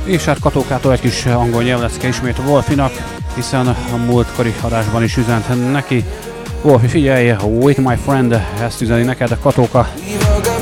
És hát Katókától egy kis angol nyelvlecke ismét Wolfinak, hiszen a múltkori adásban is üzent neki. Wolfi, figyelj, with my friend, ezt üzeni neked a Katóka.